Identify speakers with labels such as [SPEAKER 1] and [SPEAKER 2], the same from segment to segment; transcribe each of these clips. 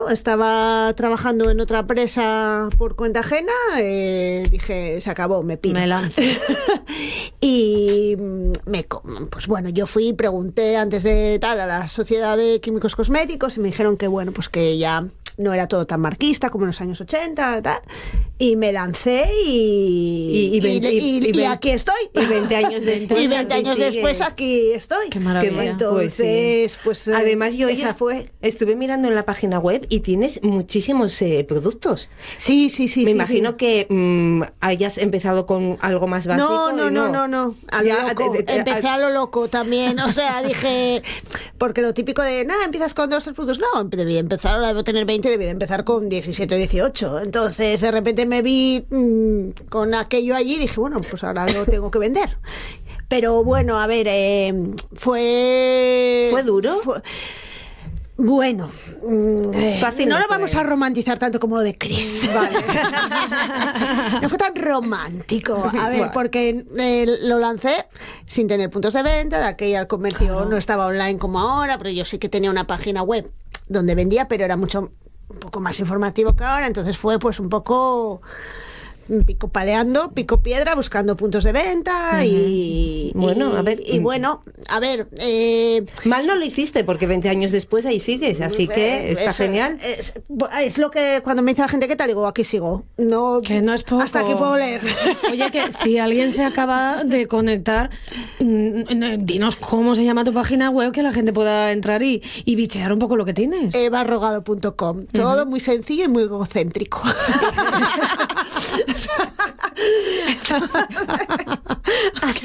[SPEAKER 1] Estaba trabajando en otra empresa por cuenta ajena, dije, se acabó, me piro.
[SPEAKER 2] Me lancé.
[SPEAKER 1] Y pues bueno, yo fui y pregunté antes de tal a la Sociedad de Químicos Cosméticos y me dijeron que bueno, pues que ya no era todo tan marquista como en los años 80 tal, y me lancé y aquí estoy.
[SPEAKER 3] Y 20 años después.
[SPEAKER 1] Y 20 años después aquí estoy.
[SPEAKER 2] Qué maravilla.
[SPEAKER 1] Entonces, pues
[SPEAKER 3] además yo
[SPEAKER 1] esa fue.
[SPEAKER 3] Estuve mirando en la página web y tienes muchísimos productos.
[SPEAKER 1] Sí.
[SPEAKER 3] Me imagino que hayas empezado con algo más básico.
[SPEAKER 1] No. Empecé a lo loco también. O sea, dije, porque lo típico de, empiezas con 2 o 3 productos. No, debí empezar, ahora debo tener 20, debí de empezar con 17 o 18. Entonces, de repente me vi con aquello allí y dije, bueno, pues ahora lo tengo que vender. Pero bueno, a ver,
[SPEAKER 3] ¿Fue duro?
[SPEAKER 1] Bueno,
[SPEAKER 3] fácil
[SPEAKER 1] no
[SPEAKER 3] no
[SPEAKER 1] lo
[SPEAKER 3] fue.
[SPEAKER 1] vamos a romantizar tanto como lo de Chris.
[SPEAKER 3] Vale.
[SPEAKER 1] No fue tan romántico. A ver, porque lo lancé sin tener puntos de venta, de aquella el comercio no estaba online como ahora, pero yo sí que tenía una página web donde vendía, pero era un poco más informativo que ahora, entonces fue pues un poco pico piedra, buscando puntos de venta y
[SPEAKER 3] bueno, a ver.
[SPEAKER 1] Y bueno, a ver,
[SPEAKER 3] mal no lo hiciste porque 20 años después ahí sigues, así que está genial.
[SPEAKER 1] Es lo que cuando me dice la gente, ¿qué tal? Digo, aquí sigo. No,
[SPEAKER 2] que no es poco.
[SPEAKER 1] Hasta aquí puedo leer.
[SPEAKER 2] Oye, que si alguien se acaba de conectar, dinos cómo se llama tu página web, que la gente pueda entrar y bichear un poco lo que tienes.
[SPEAKER 1] evarrogado.com. Todo muy sencillo y muy egocéntrico. Así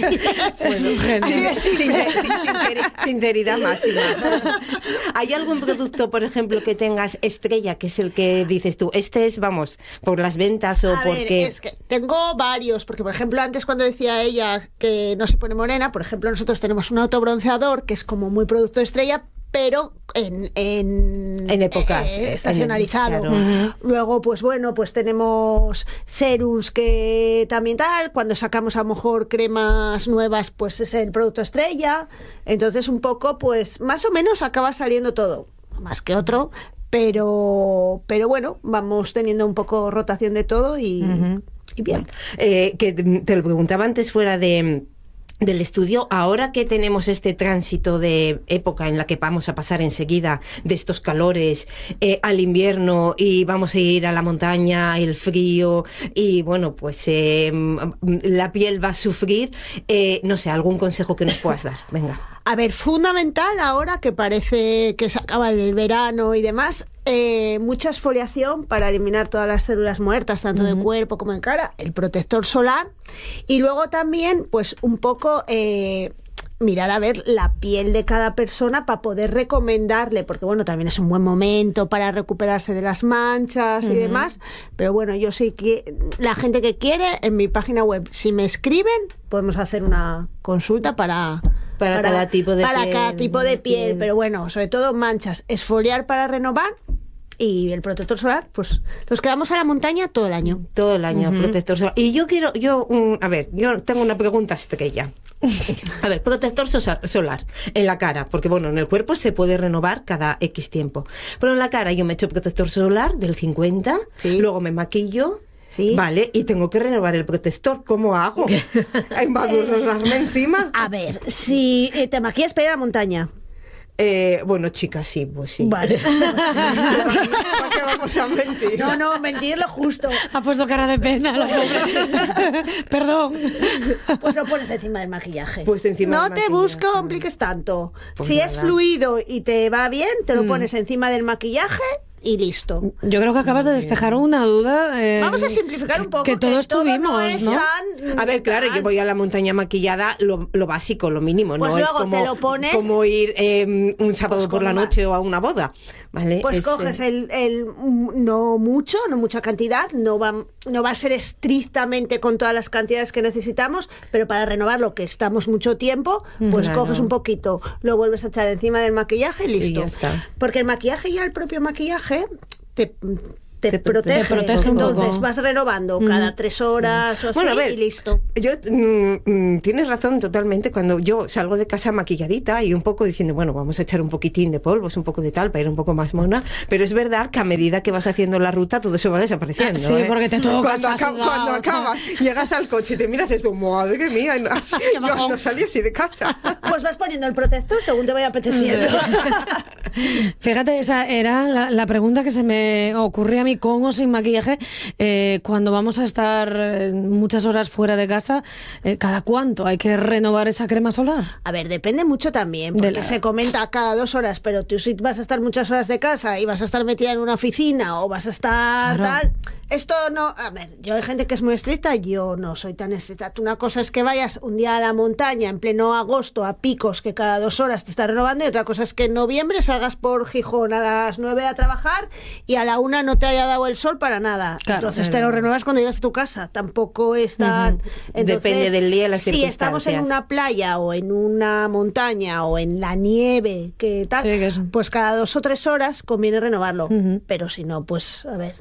[SPEAKER 1] es.
[SPEAKER 3] Sinceridad máxima. ¿Hay algún producto, por ejemplo, que tengas estrella, que es el que dices tú, este es, vamos, por las ventas o porque...?
[SPEAKER 1] Es que tengo varios, porque por ejemplo antes cuando decía ella que no se pone morena, por ejemplo nosotros tenemos un autobronceador que es como muy producto estrella, pero en
[SPEAKER 3] épocas
[SPEAKER 1] estacionalizado.
[SPEAKER 3] Claro.
[SPEAKER 1] Luego, pues bueno, pues tenemos serums que también tal, cuando sacamos a lo mejor cremas nuevas, pues es el producto estrella. Entonces un poco, pues más o menos acaba saliendo todo, más que otro, pero bueno, vamos teniendo un poco rotación de todo y bien.
[SPEAKER 3] Que te lo preguntaba antes fuera del estudio, ahora que tenemos este tránsito de época en la que vamos a pasar enseguida de estos calores al invierno y vamos a ir a la montaña, el frío y bueno, pues la piel va a sufrir, no sé, algún consejo que nos puedas dar, venga.
[SPEAKER 1] A ver, fundamental ahora que parece que se acaba el verano y demás, mucha exfoliación para eliminar todas las células muertas, tanto de cuerpo como en cara, el protector solar y luego también, pues un poco mirar a ver la piel de cada persona para poder recomendarle, porque bueno, también es un buen momento para recuperarse de las manchas y demás, pero bueno, yo sé que la gente que quiere, en mi página web, si me escriben, podemos hacer una consulta para
[SPEAKER 3] cada tipo de piel,
[SPEAKER 1] pero bueno, sobre todo manchas, exfoliar para renovar y el protector solar, pues los quedamos a la montaña todo el año.
[SPEAKER 3] Todo el año, protector solar. Y yo tengo una pregunta estrella. A ver, protector solar en la cara, porque bueno, en el cuerpo se puede renovar cada X tiempo, pero en la cara yo me echo protector solar del 50, luego me maquillo. Sí. Vale, y tengo que renovar el protector. ¿Cómo hago? ¿Embadurnarme encima?
[SPEAKER 1] A ver, si te maquillas para ir a la montaña.
[SPEAKER 3] Bueno, chicas, sí, pues sí.
[SPEAKER 1] Vale.
[SPEAKER 3] ¿Para qué vamos a mentir?
[SPEAKER 1] No, mentir lo justo.
[SPEAKER 2] Ha puesto cara de pena la pobre. Perdón.
[SPEAKER 1] Pues lo pones encima del maquillaje.
[SPEAKER 3] Pues encima
[SPEAKER 1] no
[SPEAKER 3] del
[SPEAKER 1] te
[SPEAKER 3] maquillaje.
[SPEAKER 1] compliques tanto.
[SPEAKER 3] Pues
[SPEAKER 1] si
[SPEAKER 3] nada.
[SPEAKER 1] es fluido y te va bien, te lo pones encima del maquillaje y listo.
[SPEAKER 2] Yo creo que acabas de despejar una duda.
[SPEAKER 1] Vamos a simplificar un poco.
[SPEAKER 2] Que todos tuvimos,
[SPEAKER 1] no es
[SPEAKER 2] ¿no?
[SPEAKER 1] tan...
[SPEAKER 3] A ver, claro, yo voy a la montaña maquillada, lo básico, lo mínimo,
[SPEAKER 1] Pues
[SPEAKER 3] no
[SPEAKER 1] luego
[SPEAKER 3] es como,
[SPEAKER 1] te lo pones,
[SPEAKER 3] como ir un sábado
[SPEAKER 1] pues
[SPEAKER 3] por la
[SPEAKER 1] como
[SPEAKER 3] noche o a una boda, ¿vale?
[SPEAKER 1] Pues coges no mucha cantidad, no va a ser estrictamente con todas las cantidades que necesitamos, pero para renovar lo que estamos mucho tiempo, pues
[SPEAKER 3] Claro.
[SPEAKER 1] coges un poquito, lo vuelves a echar encima del maquillaje y listo.
[SPEAKER 3] Y ya está.
[SPEAKER 1] Porque el maquillaje, ya el propio maquillaje, te te protege.
[SPEAKER 2] Te protege un
[SPEAKER 1] Entonces
[SPEAKER 2] poco.
[SPEAKER 1] vas renovando cada 3 horas o así,
[SPEAKER 3] Bueno, a ver,
[SPEAKER 1] y listo.
[SPEAKER 3] Tienes razón totalmente. Cuando yo salgo de casa maquilladita y un poco diciendo, bueno, vamos a echar un poquitín de polvos, un poco de tal, para ir un poco más mona, pero es verdad que a medida que vas haciendo la ruta todo eso va desapareciendo.
[SPEAKER 2] Sí, porque te tocas,
[SPEAKER 3] cuando,
[SPEAKER 2] has sudado,
[SPEAKER 3] cuando acabas, llegas al coche y te miras y dices, madre mía, yo
[SPEAKER 2] bajón.
[SPEAKER 3] no salí así de casa.
[SPEAKER 1] Pues vas poniendo el protector según te vaya apeteciendo.
[SPEAKER 2] Fíjate, esa era la pregunta que se me ocurre a mí, con o sin maquillaje, cuando vamos a estar muchas horas fuera de casa, ¿cada cuánto hay que renovar esa crema solar?
[SPEAKER 1] A ver, depende mucho también, porque se comenta cada 2 horas, pero tú si vas a estar muchas horas de casa y vas a estar metida en una oficina o vas a estar
[SPEAKER 2] Claro.
[SPEAKER 1] tal, esto no, a ver, yo hay gente que es muy estricta, yo no soy tan estricta. Tú, una cosa es que vayas un día a la montaña en pleno agosto a picos que cada 2 horas te está renovando, y otra cosa es que en noviembre salgas por Gijón a las 9 a trabajar y a la 1 no te haya dado el sol para nada.
[SPEAKER 2] Claro,
[SPEAKER 1] Entonces te lo renuevas cuando llegas a tu casa, tampoco es tan... Entonces,
[SPEAKER 3] Depende del día y las
[SPEAKER 1] si estamos en
[SPEAKER 3] circunstancias.
[SPEAKER 1] una playa o en una montaña o en la nieve, que tal,
[SPEAKER 2] Sí, que es-
[SPEAKER 1] pues cada 2 o 3 horas conviene renovarlo. Pero si no, pues a ver,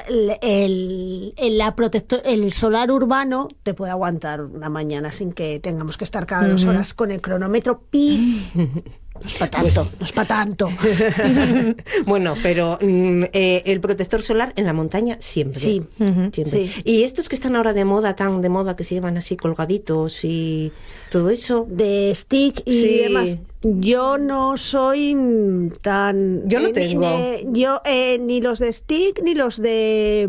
[SPEAKER 1] el solar urbano te puede aguantar una mañana sin que tengamos que estar cada 2 horas con el cronómetro pi. No es para tanto, no es para tanto.
[SPEAKER 3] Bueno, pero el protector solar en la montaña siempre.
[SPEAKER 1] Sí.
[SPEAKER 3] Siempre.
[SPEAKER 1] Sí.
[SPEAKER 3] Y estos que están ahora de moda, tan de moda, que se llevan así colgaditos y todo eso.
[SPEAKER 1] De stick y
[SPEAKER 3] Sí.
[SPEAKER 1] demás. Yo no soy tan...
[SPEAKER 3] Yo no tengo.
[SPEAKER 1] Ni los de stick ni los de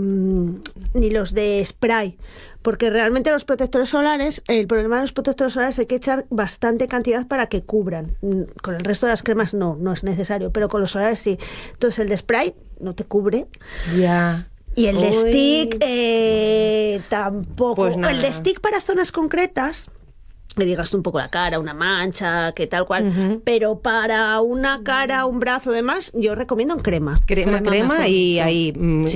[SPEAKER 1] spray. Porque realmente los protectores solares, el problema de los protectores solares, hay que echar bastante cantidad para que cubran. Con el resto de las cremas no es necesario, pero con los solares sí. Entonces el de spray no te cubre.
[SPEAKER 3] Ya.
[SPEAKER 1] Y el de
[SPEAKER 3] Uy.
[SPEAKER 1] stick tampoco.
[SPEAKER 3] Pues nada.
[SPEAKER 1] El de stick para zonas concretas, le digas tú un poco la cara, una mancha, que tal cual, pero para una cara, un brazo, demás, yo recomiendo en crema.
[SPEAKER 3] Crema
[SPEAKER 2] mejor,
[SPEAKER 3] y
[SPEAKER 2] sí.
[SPEAKER 3] ahí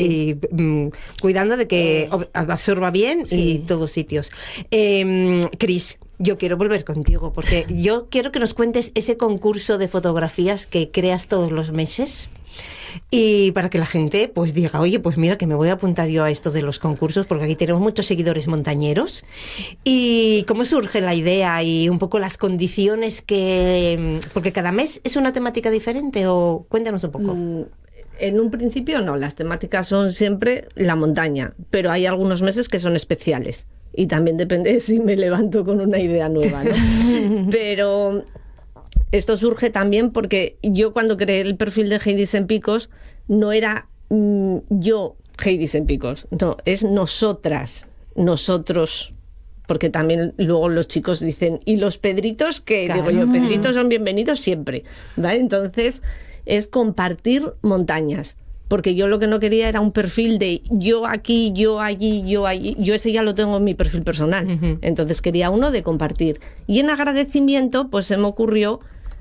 [SPEAKER 3] cuidando de que absorba bien
[SPEAKER 1] sí.
[SPEAKER 3] y todos sitios. Cris, yo quiero volver contigo porque yo quiero que nos cuentes ese concurso de fotografías que creas todos los meses. Y para que la gente pues diga, oye, pues mira que me voy a apuntar yo a esto de los concursos, porque aquí tenemos muchos seguidores montañeros. ¿Y cómo surge la idea y un poco las condiciones que... Porque cada mes es una temática diferente, o cuéntanos un poco.
[SPEAKER 4] En un principio no, las temáticas son siempre la montaña, pero hay algunos meses que son especiales. Y también depende de si me levanto con una idea nueva, ¿no? Pero... esto surge también porque yo cuando creé el perfil de Heidis en Picos no era yo Heidis en Picos, no, es nosotras, nosotros, porque también luego los chicos dicen, ¿y los Pedritos qué?
[SPEAKER 3] Claro.
[SPEAKER 4] Digo yo, Pedritos son bienvenidos siempre, ¿vale? Entonces es compartir montañas. Porque yo lo que no quería era un perfil de yo aquí, yo allí, yo allí. Yo ese ya lo tengo en mi perfil personal. Entonces quería uno de compartir. Y en agradecimiento, pues se me ocurrió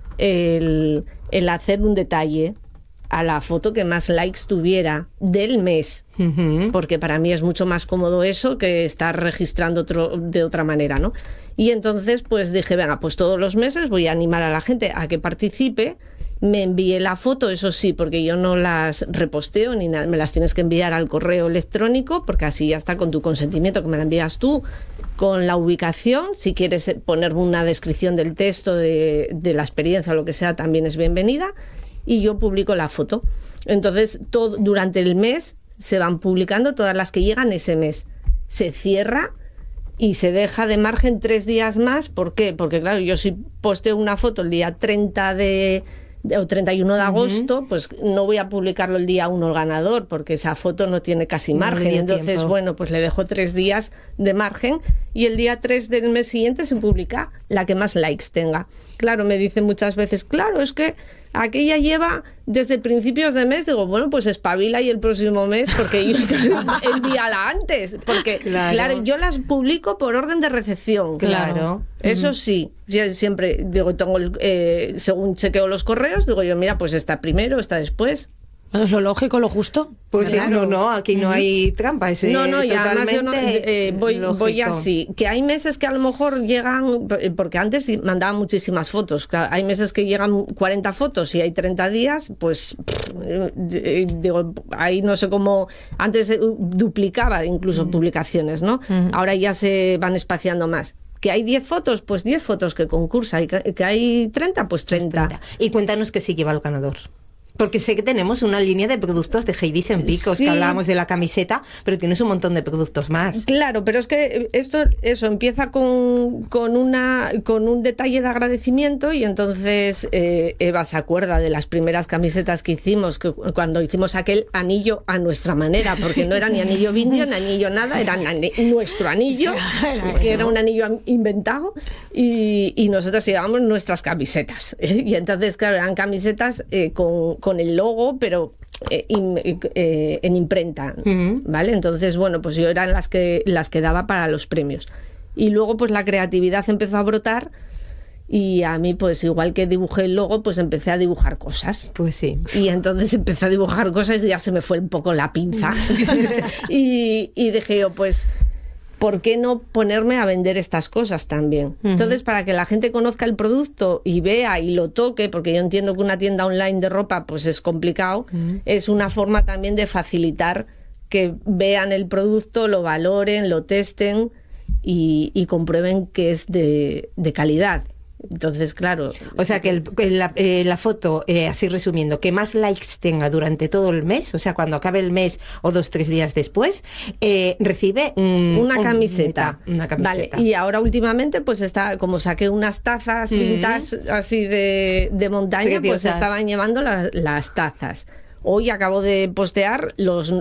[SPEAKER 4] el hacer un detalle a la foto que más likes tuviera del mes. Porque para mí es mucho más cómodo eso que estar registrando de otra manera, ¿no? Y entonces pues dije, venga, pues todos los meses voy a animar a la gente a que participe. Me envié la foto, eso sí, porque yo no las reposteo ni nada, me las tienes que enviar al correo electrónico, porque así ya está con tu consentimiento, que me la envías tú, con la ubicación. Si quieres ponerme una descripción del texto, de la experiencia o lo que sea, también es bienvenida, y yo publico la foto. Entonces, durante el mes se van publicando todas las que llegan ese mes. Se cierra y se deja de margen 3 días más. ¿Por qué? Porque claro, yo si posteo una foto el día 30 o 31 de agosto, pues no voy a publicarlo el día 1 el ganador, porque esa foto no tiene casi
[SPEAKER 3] No
[SPEAKER 4] margen.
[SPEAKER 3] le dio
[SPEAKER 4] Entonces,
[SPEAKER 3] tiempo.
[SPEAKER 4] bueno, pues le dejo 3 días de margen y el día 3 del mes siguiente se publica la que más likes tenga. Claro, me dicen muchas veces, claro, es que aquella lleva desde principios de mes. Digo, bueno, pues espabila y el próximo mes, porque yo envíala antes, porque claro, yo las publico por orden de recepción.
[SPEAKER 3] Claro.
[SPEAKER 4] Eso sí, yo siempre digo, tengo según chequeo los correos, digo yo, mira, pues esta primero, esta después.
[SPEAKER 2] Es lo lógico, lo justo.
[SPEAKER 3] Pues sí, no, aquí no hay trampa. Es
[SPEAKER 4] No, y además yo voy
[SPEAKER 3] lógico.
[SPEAKER 4] así. Que hay meses que a lo mejor llegan, porque antes mandaban muchísimas fotos. Claro, hay meses que llegan 40 fotos y hay 30 días, pues digo, ahí no sé cómo. Antes duplicaba incluso publicaciones, ¿no? Ahora ya se van espaciando más. Que hay 10 fotos, pues 10 fotos que concursa. Y que hay 30, pues 30.
[SPEAKER 3] Y cuéntanos qué sí lleva el ganador. Porque sé que tenemos una línea de productos de Heidi en Picos,
[SPEAKER 4] Sí.
[SPEAKER 3] que hablábamos de la camiseta, pero tienes un montón de productos más.
[SPEAKER 4] Claro, pero es que eso empieza con un detalle de agradecimiento, y entonces Eva se acuerda de las primeras camisetas que hicimos, cuando hicimos aquel anillo a nuestra manera, porque no era ni anillo vindio, ni anillo nada, era nuestro anillo, que era un anillo inventado, y nosotros llevábamos nuestras camisetas. Y entonces, claro, eran camisetas con el logo, pero en imprenta, ¿vale? Entonces, bueno, pues yo eran las que daba para los premios. Y luego, pues la creatividad empezó a brotar, y a mí, pues igual que dibujé el logo, pues empecé a dibujar cosas.
[SPEAKER 3] Pues sí.
[SPEAKER 4] Y entonces empecé a dibujar cosas y ya se me fue un poco la pinza. y dije yo, pues, ¿por qué no ponerme a vender estas cosas también? Entonces, para que la gente conozca el producto y vea y lo toque, porque yo entiendo que una tienda online de ropa pues es complicado, es una forma también de facilitar que vean el producto, lo valoren, lo testen y comprueben que es de calidad. Entonces, claro.
[SPEAKER 3] O sea, que la foto, así resumiendo, que más likes tenga durante todo el mes, o sea, cuando acabe el mes o 2-3 días después, recibe
[SPEAKER 4] una camiseta.
[SPEAKER 3] Una camiseta.
[SPEAKER 4] Vale, y ahora últimamente, pues está, como saqué unas tazas vintage así de montaña,
[SPEAKER 3] Preciosas.
[SPEAKER 4] pues estaban llevando las tazas. Hoy acabo de postear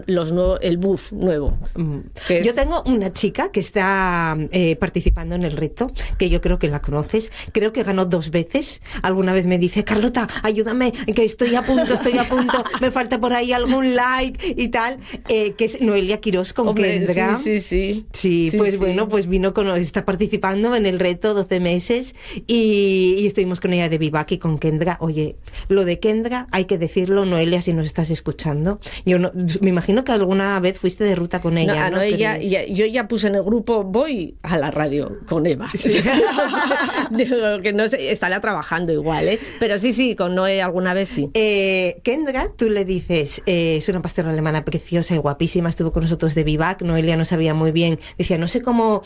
[SPEAKER 4] el buff nuevo. Que es...
[SPEAKER 3] Yo tengo una chica que está participando en el reto, que yo creo que la conoces. Creo que ganó 2 veces. Alguna vez me dice, Carlota, ayúdame, que estoy a punto, me falta por ahí algún like y tal. Que es Noelia Quirós con
[SPEAKER 4] Hombre,
[SPEAKER 3] Kendra.
[SPEAKER 4] Sí,
[SPEAKER 3] pues bueno, pues está participando en el reto 12 meses y estuvimos con ella de Vivac y con Kendra. Oye, lo de Kendra hay que decirlo, Noelia, si nos estás escuchando. Yo me imagino que alguna vez fuiste de ruta con ella, ¿no?
[SPEAKER 4] Yo ya puse en el grupo, voy a la radio con Eva. Sí. Digo que no sé, estará trabajando igual, ¿eh? Pero sí, con Noé alguna vez sí.
[SPEAKER 3] Kendra, tú le dices, es una pastora alemana preciosa y guapísima, estuvo con nosotros de Vivac. Noelia no sabía muy bien, decía, no sé cómo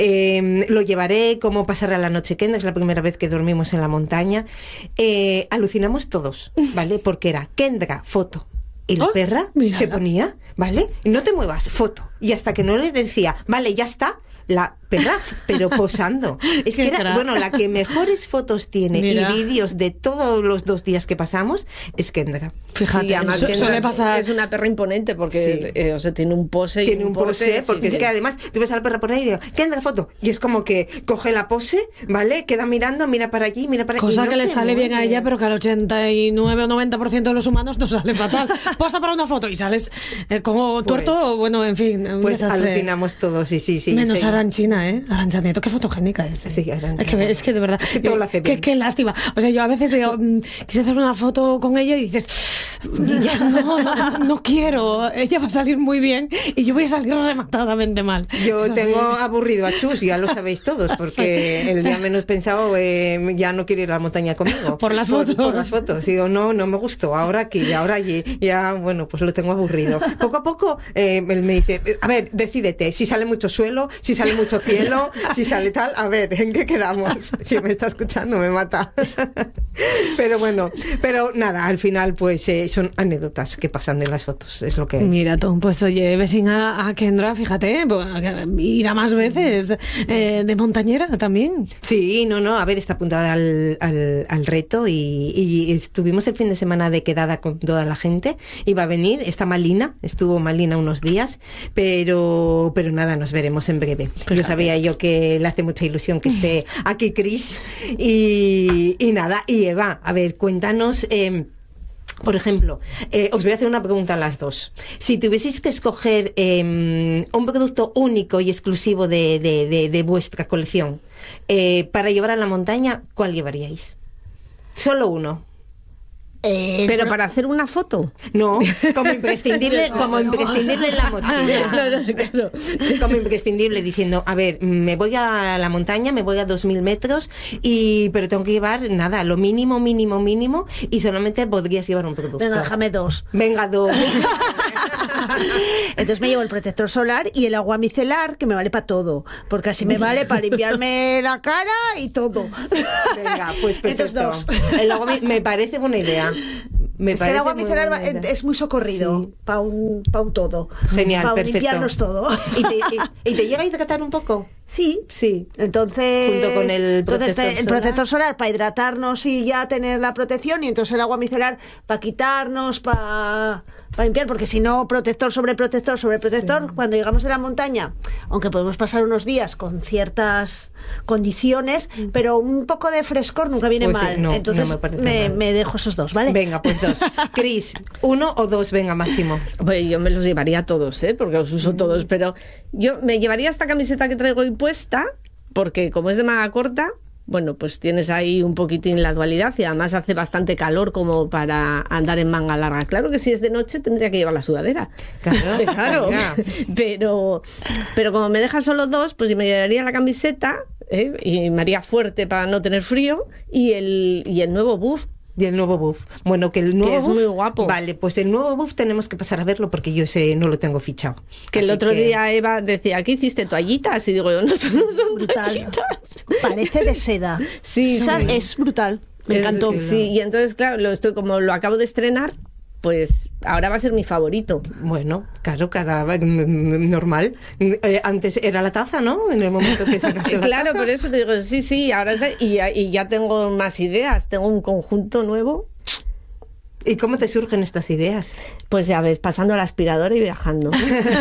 [SPEAKER 3] lo llevaré, cómo pasará la noche Kendra, es la primera vez que dormimos en la montaña. Alucinamos todos, ¿vale? Porque era Kendra, foto. Y la perra
[SPEAKER 2] mira.
[SPEAKER 3] se ponía, ¿vale? No te muevas, foto. Y hasta que no le decía, vale, ya está, la perra, pero posando. Es que era, bueno, la que mejores fotos tiene
[SPEAKER 2] Mira.
[SPEAKER 3] y vídeos de todos los 2 días que pasamos es Kendra.
[SPEAKER 2] Fíjate,
[SPEAKER 4] Sí, además que
[SPEAKER 2] suele pasar.
[SPEAKER 4] es una perra imponente porque
[SPEAKER 3] Sí.
[SPEAKER 4] o sea, tiene un pose.
[SPEAKER 3] Tiene un
[SPEAKER 4] porte,
[SPEAKER 3] pose, porque
[SPEAKER 4] sí,
[SPEAKER 3] es
[SPEAKER 4] sí.
[SPEAKER 3] que además tú ves a la perra por ahí y digo, Kendra, foto. Y es como que coge la pose, ¿vale? Queda mirando, mira para allí, mira para allí.
[SPEAKER 2] Cosa
[SPEAKER 3] y no
[SPEAKER 2] que le
[SPEAKER 3] se
[SPEAKER 2] sale bien a
[SPEAKER 3] mueve.
[SPEAKER 2] ella, pero que al 89 o 90% de los humanos nos sale fatal. Posa para una foto y sales como tuerto, bueno, en fin. un
[SPEAKER 3] Pues
[SPEAKER 2] desastre.
[SPEAKER 3] alucinamos todos, sí.
[SPEAKER 2] Menos
[SPEAKER 3] sí.
[SPEAKER 2] Aranchina, ¿eh? Arancha Nieto, qué fotogénica es.
[SPEAKER 3] Sí, Arantxa.
[SPEAKER 2] Es que de verdad.
[SPEAKER 3] Es que todo lo hace bien.
[SPEAKER 2] Qué lástima. O sea, yo a veces digo, quise hacer una foto con ella y dices, no quiero. Ella va a salir muy bien y yo voy a salir rematadamente mal.
[SPEAKER 3] Yo
[SPEAKER 2] Es así.
[SPEAKER 3] tengo aburrido a Chus, ya lo sabéis todos, porque el día menos pensado ya no quiere ir a la montaña conmigo.
[SPEAKER 2] Por las fotos.
[SPEAKER 3] Por las fotos. Digo, no me gustó, ahora aquí, ahora allí. Ya, bueno, pues lo tengo aburrido. Poco a poco él me dice, a ver, decídete, si sale mucho suelo, si sale mucho cielo, si sale tal, a ver, ¿en qué quedamos? Si me está escuchando me mata. Pero bueno, pero nada, al final pues son anécdotas que pasan de las fotos, es lo que hay.
[SPEAKER 2] Mira, Tom, pues oye, besín a Kendra, fíjate, pues, irá más veces de montañera también.
[SPEAKER 3] Sí, no, a ver, está apuntada al reto y estuvimos el fin de semana de quedada con toda la gente. Iba a venir, estuvo Malina unos días, pero nada, nos veremos en breve.
[SPEAKER 2] Fíjate.
[SPEAKER 3] Yo sabía yo que le hace mucha ilusión que esté aquí Cris y nada, y Eva, a ver, cuéntanos... por ejemplo, os voy a hacer una pregunta a las dos. Si tuvieseis que escoger un producto único y exclusivo de vuestra colección para llevar a la montaña, ¿cuál llevaríais? Solo uno.
[SPEAKER 4] Pero para hacer una foto.
[SPEAKER 3] No, como imprescindible, en la mochila.
[SPEAKER 4] Claro.
[SPEAKER 3] Como imprescindible, diciendo, a ver, me voy a la montaña, me voy a 2000 metros, pero tengo que llevar nada, lo mínimo, y solamente podrías llevar un producto.
[SPEAKER 1] Venga, déjame 2.
[SPEAKER 3] Venga, 2.
[SPEAKER 1] Entonces me llevo el protector solar y el agua micelar, que me vale para todo, porque así me vale para limpiarme la cara y todo.
[SPEAKER 3] Venga, pues perfecto.
[SPEAKER 1] Entonces 2.
[SPEAKER 3] El agua me parece buena idea.
[SPEAKER 1] Es que el agua micelar es muy socorrido,
[SPEAKER 3] sí,
[SPEAKER 1] para un todo.
[SPEAKER 3] Genial,
[SPEAKER 1] para
[SPEAKER 3] perfecto.
[SPEAKER 1] limpiarnos todo.
[SPEAKER 3] ¿Y te llega a hidratar un poco?
[SPEAKER 1] Sí.
[SPEAKER 3] Junto
[SPEAKER 1] Entonces,
[SPEAKER 3] con el
[SPEAKER 1] protector solar para hidratarnos y ya tener la protección, y entonces el agua micelar para quitarnos, para limpiar, porque si no, protector sobre protector, sí, cuando llegamos a la montaña, aunque podemos pasar unos días con ciertas condiciones, pero un poco de frescor nunca viene
[SPEAKER 3] pues
[SPEAKER 1] mal.
[SPEAKER 3] No,
[SPEAKER 1] entonces
[SPEAKER 3] no
[SPEAKER 1] me dejo esos 2, ¿vale?
[SPEAKER 3] Venga, pues 2. Cris, 1 o 2, venga, máximo.
[SPEAKER 4] Pues yo me los llevaría todos, porque os uso todos, pero yo me llevaría esta camiseta que traigo hoy puesta, porque como es de manga corta, bueno, pues tienes ahí un poquitín la dualidad, y además hace bastante calor como para andar en manga larga. Claro que si es de noche tendría que llevar la sudadera. Claro. Pero como me dejan solo 2, pues me llevaría la camiseta, y me haría fuerte para no tener frío, y el nuevo buff.
[SPEAKER 3] Y el nuevo buff. Bueno, que el nuevo
[SPEAKER 4] que es
[SPEAKER 3] buff,
[SPEAKER 4] muy guapo.
[SPEAKER 3] Vale, pues el nuevo buff tenemos que pasar a verlo, porque yo ese no lo tengo fichado.
[SPEAKER 4] Que el otro día Eva decía, ¿qué hiciste? ¿Toallitas? Y digo, no son
[SPEAKER 1] brutal.
[SPEAKER 4] toallitas.
[SPEAKER 1] Parece de seda.
[SPEAKER 4] Sí.
[SPEAKER 1] Es brutal. Me encantó.
[SPEAKER 4] Sí, y entonces, claro, como lo acabo de estrenar, pues ahora va a ser mi favorito.
[SPEAKER 3] Bueno, claro, normal. Antes era la taza, ¿no? En el momento que sacaste la
[SPEAKER 4] claro,
[SPEAKER 3] taza.
[SPEAKER 4] por eso te digo, sí, ahora y ya tengo más ideas. Tengo un conjunto nuevo.
[SPEAKER 3] ¿Y cómo te surgen estas ideas?
[SPEAKER 4] Pues ya ves, pasando la aspiradora y viajando.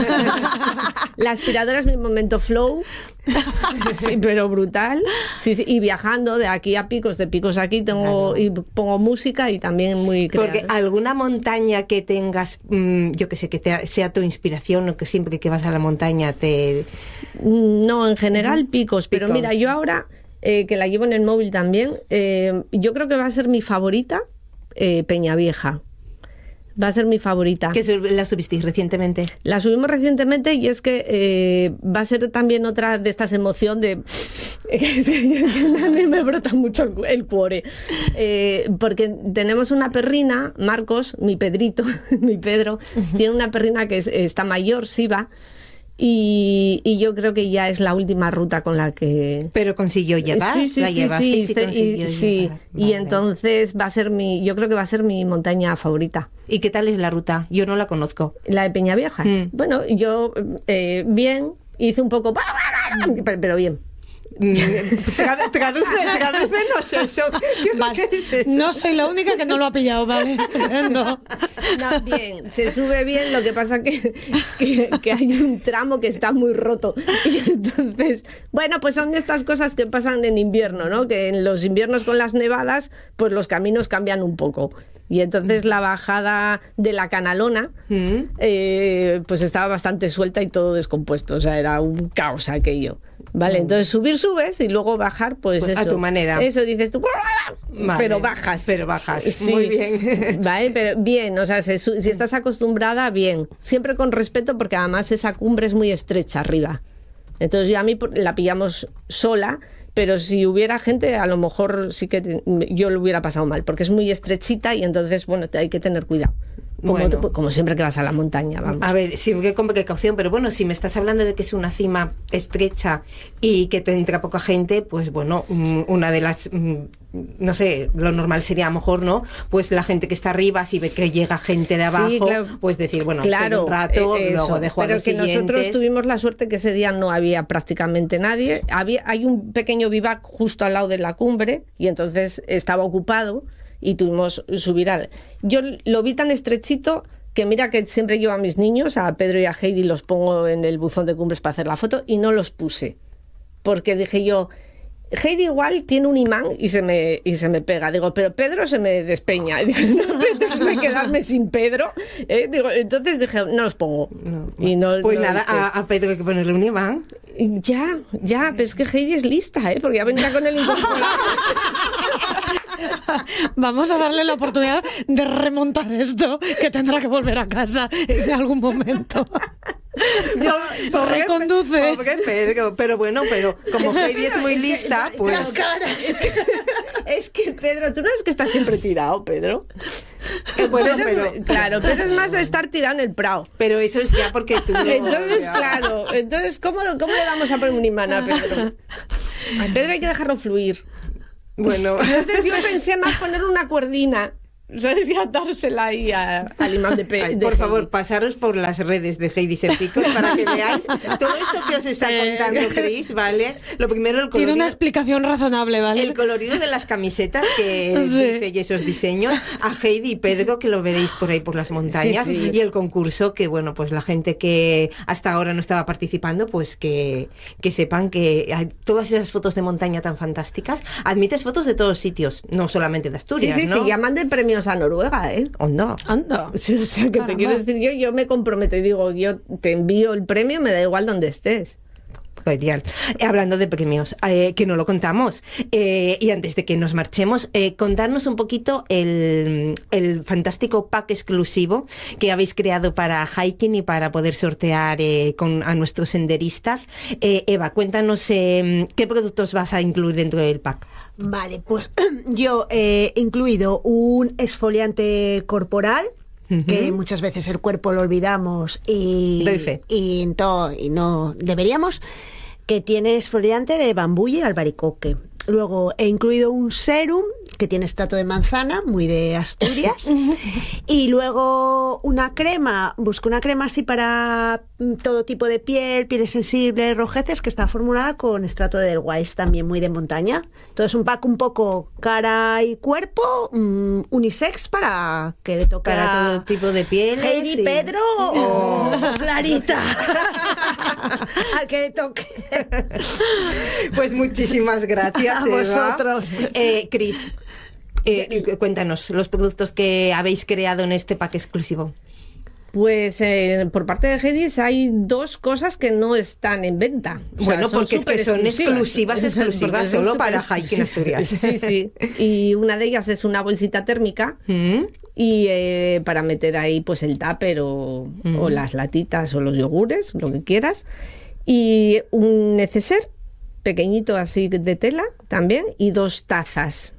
[SPEAKER 4] La aspiradora es mi momento flow, sí, pero brutal. Sí, y viajando de aquí a Picos, de Picos a aquí, y pongo música y también muy creativa.
[SPEAKER 3] Porque alguna montaña que tengas, yo que sé, que sea tu inspiración, o que siempre que vas a la montaña te...
[SPEAKER 4] No, en general Picos, pero mira, yo ahora, que la llevo en el móvil también, yo creo que va a ser mi favorita, Peñavieja. Va a ser mi favorita.
[SPEAKER 3] ¿Que la subisteis recientemente?
[SPEAKER 4] La subimos recientemente, y es que va a ser también otra de estas emociones de... que a mí me brota mucho el cuore. Porque tenemos una perrina, Marcos, mi Pedrito, mi Pedro, tiene una perrina que está mayor, Siva, y yo creo que ya es la última ruta con la que...
[SPEAKER 3] Pero consiguió llevar,
[SPEAKER 4] sí. Y entonces yo creo que va a ser mi montaña favorita.
[SPEAKER 3] ¿Y qué tal es la ruta? Yo no la conozco.
[SPEAKER 4] La de Peñavieja. Bueno, yo bien, hice un poco... pero bien.
[SPEAKER 3] Tradúcenos eso.
[SPEAKER 2] Vale.
[SPEAKER 3] ¿Qué es eso?
[SPEAKER 2] No soy la única que no lo ha pillado, vale, estupendo.
[SPEAKER 4] No, bien, se sube bien, lo que pasa que hay un tramo que está muy roto. Y entonces, bueno, pues son estas cosas que pasan en invierno, ¿no? Que en los inviernos con las nevadas, pues los caminos cambian un poco. Y entonces la bajada de la Canalona, pues estaba bastante suelta y todo descompuesto. O sea, era un caos aquello. Vale, entonces subes y luego bajar, pues eso.
[SPEAKER 3] A tu manera.
[SPEAKER 4] Eso dices tú,
[SPEAKER 3] vale,
[SPEAKER 4] pero bajas.
[SPEAKER 3] Sí. Muy bien.
[SPEAKER 4] Vale, pero bien, o sea, si estás acostumbrada, bien. Siempre con respeto, porque además esa cumbre es muy estrecha arriba. Entonces a mí la pillamos sola, pero si hubiera gente, a lo mejor sí que yo lo hubiera pasado mal, porque es muy estrechita y entonces, bueno, hay que tener cuidado. Como siempre que vas a la montaña, vamos.
[SPEAKER 3] A ver, siempre con precaución, pero bueno, si me estás hablando de que es una cima estrecha y que te entra poca gente, pues bueno, una de las, no sé, lo normal sería a lo mejor, ¿no? Pues la gente que está arriba, si ve que llega gente de abajo, sí, claro, pues decir, bueno,
[SPEAKER 4] claro,
[SPEAKER 3] un rato, luego dejo a los siguientes.
[SPEAKER 4] Pero que nosotros tuvimos la suerte que ese día no había prácticamente nadie. Hay un pequeño vivac justo al lado de la cumbre y entonces estaba ocupado. Y tuvimos subir yo lo vi tan estrechito que mira que siempre llevo a mis niños, a Pedro y a Heidi, los pongo en el buzón de cumbres para hacer la foto y no los puse. Porque dije yo, Heidi igual tiene un imán y se me pega. Digo, pero Pedro se me despeña. Digo, no me quedarme sin Pedro. Digo, entonces dije, no los pongo.
[SPEAKER 3] Pues nada, a Pedro hay que ponerle un imán.
[SPEAKER 4] Ya, pero es que Heidi es lista, porque ya vendrá con el incorporado.
[SPEAKER 2] Vamos a darle la oportunidad de remontar esto, que tendrá que volver a casa en algún momento. Reconduce.
[SPEAKER 3] Pobre Pedro, pero bueno, como Heidi es muy lista, pues...
[SPEAKER 4] Es que Pedro, tú no es que estás siempre tirado, Pedro.
[SPEAKER 3] Bueno,
[SPEAKER 4] Claro, pero es más de estar tirado en el prado.
[SPEAKER 3] Pero eso es ya porque tú...
[SPEAKER 4] Entonces,
[SPEAKER 3] ya.
[SPEAKER 4] claro, ¿cómo le vamos a poner un imán a Pedro? A Pedro hay que dejarlo fluir.
[SPEAKER 3] Bueno...
[SPEAKER 4] Entonces yo pensé más poner una cuerdina, ¿sabes? Y atársela ahí al imán de Pedro.
[SPEAKER 3] Por favor, pasaros por las redes de Heidi Sempicos para que veáis todo esto que os está contando Cris, ¿vale? Lo primero, el colorido.
[SPEAKER 2] Tiene una explicación razonable, ¿vale?
[SPEAKER 3] El colorido de las camisetas que dice y esos diseños, a Heidi y Pedro, que lo veréis por ahí por las montañas,
[SPEAKER 4] Sí.
[SPEAKER 3] y el concurso, que bueno, pues la gente que hasta ahora no estaba participando, pues que sepan que hay todas esas fotos de montaña tan fantásticas. Admites fotos de todos sitios, no solamente de Asturias,
[SPEAKER 4] Sí,
[SPEAKER 3] ¿no?
[SPEAKER 4] llaman de premios a Noruega, ¿eh?
[SPEAKER 3] Onda.
[SPEAKER 2] Anda.
[SPEAKER 4] O sea, que
[SPEAKER 2] Caramba.
[SPEAKER 4] te quiero decir, yo me comprometo y digo, yo te envío el premio, me da igual donde estés.
[SPEAKER 3] Genial. Hablando de premios, que no lo contamos, y antes de que nos marchemos, contarnos un poquito el fantástico pack exclusivo que habéis creado para hiking y para poder sortear a nuestros senderistas. Eva, cuéntanos qué productos vas a incluir dentro del pack.
[SPEAKER 1] Vale, pues yo he incluido un exfoliante corporal, que muchas veces el cuerpo lo olvidamos y
[SPEAKER 3] Doy fe.
[SPEAKER 1] y no deberíamos, que tiene exfoliante de bambú y albaricoque. Luego he incluido un serum que tiene extracto de manzana, muy de Asturias. Y luego una crema, busco una crema así para todo tipo de pieles sensibles, rojeces, que está formulada con extracto de Edelweiss, también muy de montaña. Entonces un pack un poco cara y cuerpo, unisex, para que le toque
[SPEAKER 3] Para
[SPEAKER 1] a
[SPEAKER 3] todo tipo de pieles.
[SPEAKER 1] Heidi,
[SPEAKER 3] y-
[SPEAKER 1] Pedro o Clarita. Al que le toque.
[SPEAKER 3] Pues muchísimas gracias,
[SPEAKER 1] A
[SPEAKER 3] Eva.
[SPEAKER 1] vosotros.
[SPEAKER 3] Cris, cuéntanos los productos que habéis creado en este pack exclusivo.
[SPEAKER 4] Pues por parte de Heidi hay dos cosas que no están en venta. O sea,
[SPEAKER 3] Bueno,
[SPEAKER 4] son
[SPEAKER 3] porque es que son
[SPEAKER 4] superexclusivas.
[SPEAKER 3] exclusivas
[SPEAKER 4] Porque son
[SPEAKER 3] solo para
[SPEAKER 4] superexclusivas.
[SPEAKER 3] Hiking Asturias.
[SPEAKER 4] Sí. Y una de ellas es una bolsita térmica y para meter ahí pues el tupper o las latitas o los yogures, lo que quieras. Y un neceser pequeñito así de tela también, y 2 tazas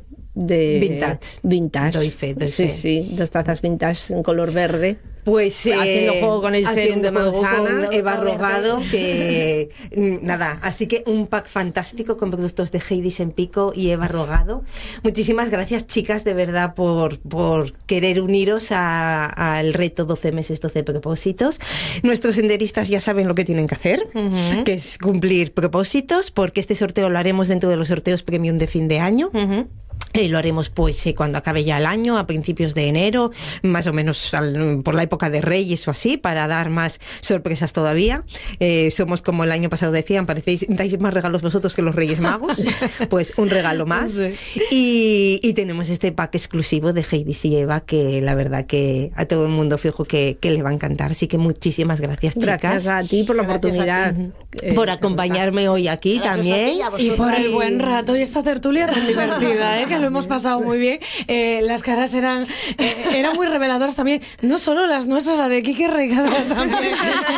[SPEAKER 4] de vintage.
[SPEAKER 3] Doy fe.
[SPEAKER 4] Sí, 2 tazas vintage en color verde.
[SPEAKER 3] Pues
[SPEAKER 4] haciendo juego con el serum de
[SPEAKER 3] juego
[SPEAKER 4] manzana.
[SPEAKER 3] con Eva Rogado, que nada, así que un pack fantástico con productos de Heidi Sempico y Eva Rogado. Muchísimas gracias, chicas, de verdad, por querer uniros al reto 12 meses, 12 propósitos. Nuestros senderistas ya saben lo que tienen que hacer, que es cumplir propósitos, porque este sorteo lo haremos dentro de los sorteos premium de fin de año. Lo haremos pues cuando acabe ya el año, a principios de enero, más o menos por la época de Reyes o así, para dar más sorpresas todavía. Somos, como el año pasado decían, dais más regalos vosotros que los Reyes Magos, pues un regalo más. Sí. Y tenemos este pack exclusivo de Heidi y Eva, que la verdad que a todo el mundo fijo que le va a encantar. Así que muchísimas gracias, chicas.
[SPEAKER 4] Gracias a ti por la oportunidad.
[SPEAKER 3] Por acompañarme hoy aquí
[SPEAKER 1] Gracias
[SPEAKER 3] también.
[SPEAKER 1] a ti,
[SPEAKER 2] Y por el buen rato y esta tertulia tan divertida, que lo hemos pasado muy bien. Las caras eran muy reveladoras también. No solo las nuestras, la de Kike Reigada también.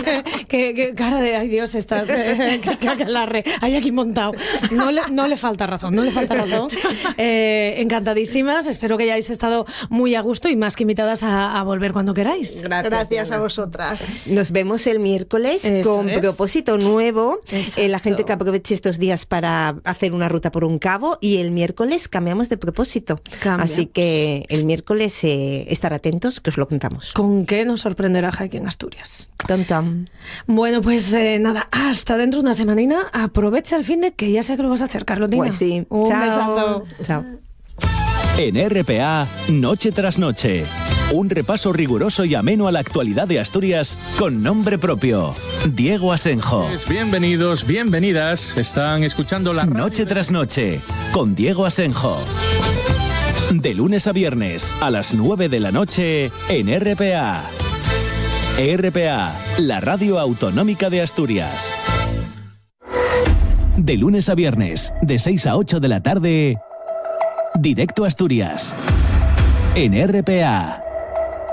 [SPEAKER 2] que cara de, ay Dios, estás, que aquelarre, hay aquí montado. No le falta razón, no le falta razón. Encantadísimas, espero que hayáis estado muy a gusto y más que invitadas a volver cuando queráis.
[SPEAKER 1] Gracias a vosotras.
[SPEAKER 3] Nos vemos el miércoles
[SPEAKER 2] Eso
[SPEAKER 3] con
[SPEAKER 2] es.
[SPEAKER 3] propósito nuevo.
[SPEAKER 2] Exacto.
[SPEAKER 3] La gente que aproveche estos días para hacer una ruta por un cabo, y el miércoles cambiamos de propósito.
[SPEAKER 2] Cambiamos.
[SPEAKER 3] Así que el miércoles estar atentos, que os lo contamos.
[SPEAKER 2] ¿Con qué nos sorprenderá Hiking Asturias?
[SPEAKER 3] Tom, tom.
[SPEAKER 2] Bueno, pues nada, hasta dentro de una semanina. Aprovecha el fin de que ya sé que lo vas a hacer, Carlotina.
[SPEAKER 3] Pues sí.
[SPEAKER 2] Un
[SPEAKER 3] Chao.
[SPEAKER 2] besazo.
[SPEAKER 3] Chao.
[SPEAKER 5] En RPA, Noche tras Noche. Un repaso riguroso y ameno a la actualidad de Asturias con nombre propio. Diego Asenjo.
[SPEAKER 6] Bienvenidos, bienvenidas. Están escuchando la
[SPEAKER 5] Noche tras Noche con Diego Asenjo. De lunes a viernes a las 9 de la noche en RPA. RPA, la radio autonómica de Asturias. De lunes a viernes, de 6 a 8 de la tarde, Directo a Asturias. En RPA.